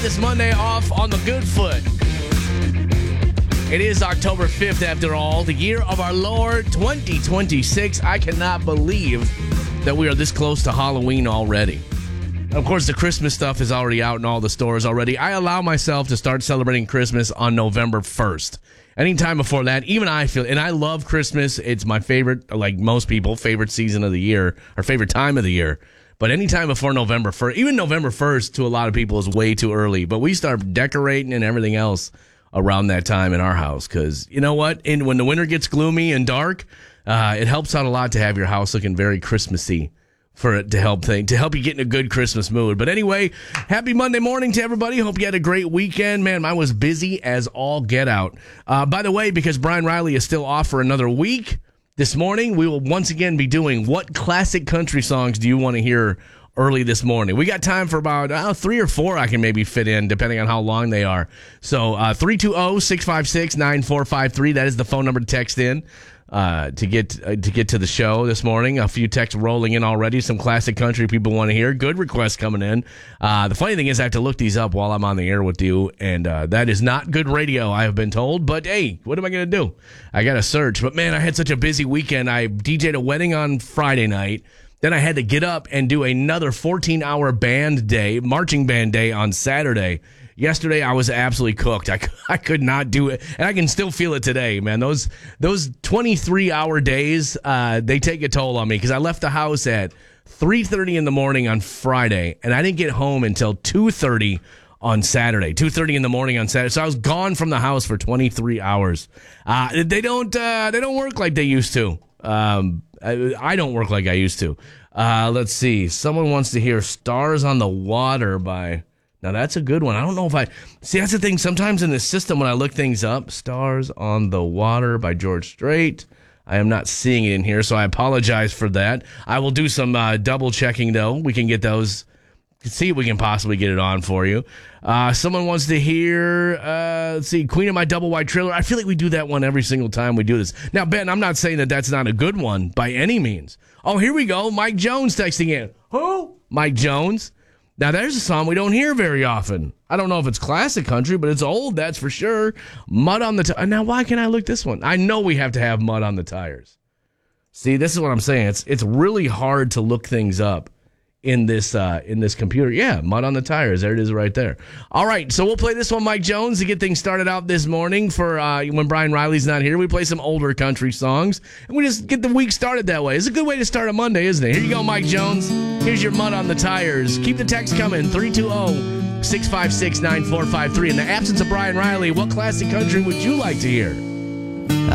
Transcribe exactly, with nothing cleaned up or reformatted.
this Monday off on the good foot. It is October fifth, after all, the year of our Lord, twenty twenty-six. I cannot believe that we are this close to Halloween already. Of course, the Christmas stuff is already out in all the stores already. I allow myself to start celebrating Christmas on November first. Anytime before that, even I feel, and I love Christmas. It's my favorite, like most people, favorite season of the year, or favorite time of the year. But anytime before November first, even November first to a lot of people is way too early. But we start decorating and everything else around that time in our house. Because you know what? And when the winter gets gloomy and dark, uh, it helps out a lot to have your house looking very Christmassy for it to help thing, to help you get in a good Christmas mood. But anyway, happy Monday morning to everybody. Hope you had a great weekend. Man, mine was busy as all get out. Uh, by the way, because Brian Riley is still off for another week, this morning, we will once again be doing What Classic Country Songs Do You Want to Hear early this morning? We got time for about uh, three or four I can maybe fit in, depending on how long they are. So uh, three two zero, six five six, nine four five three, that is the phone number to text in uh, to get uh, to get to the show this morning. A few texts rolling in already. Some classic country people want to hear. Good requests coming in. Uh, the funny thing is I have to look these up while I'm on the air with you, and uh, that is not good radio, I have been told. But hey, what am I going to do? I got to search. But man, I had such a busy weekend. I D J'd a wedding on Friday night. Then I had to get up and do another fourteen-hour band day, marching band day on Saturday. Yesterday, I was absolutely cooked. I, I could not do it, and I can still feel it today, man. Those those twenty-three-hour days, uh, they take a toll on me because I left the house at three thirty in the morning on Friday, and I didn't get home until two thirty on Saturday, two thirty in the morning on Saturday. So I was gone from the house for twenty-three hours. Uh, they don't uh, they don't work like they used to. Um, I, I don't work like I used to. Uh, let's see. Someone wants to hear Stars on the Water by... Now, that's a good one. I don't know if I... See, that's the thing. Sometimes in the system, when I look things up, Stars on the Water by George Strait, I am not seeing it in here, so I apologize for that. I will do some uh, double-checking, though. We can get those... See if we can possibly get it on for you. Uh, someone wants to hear, uh, let's see, Queen of My Double Wide Trailer. I feel like we do that one every single time we do this. Now, Ben, I'm not saying that that's not a good one by any means. Oh, here we go. Mike Jones texting in. Who? Mike Jones. Now, there's a song we don't hear very often. I don't know if it's classic country, but it's old, that's for sure. Mud on the Tires. Now, why can't I look this one? I know we have to have Mud on the Tires. See, this is what I'm saying. It's it's really hard to look things up in this uh, in this computer. Yeah, Mud on the Tires. There it is right there. All right, so we'll play this one, Mike Jones, to get things started out this morning for uh, when Brian Riley's not here. We play some older country songs, and we just get the week started that way. It's a good way to start a Monday, isn't it? Here you go, Mike Jones. Here's your Mud on the Tires. Keep the text coming, three two zero, six five six, nine four five three. In the absence of Brian Riley, what classic country would you like to hear?